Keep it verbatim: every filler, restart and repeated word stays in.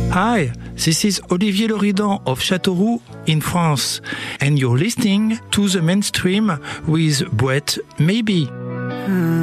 Hi, this is Olivier Loridan of Châteauroux in France, and you're listening to The Mainstream with Bouette Maybe.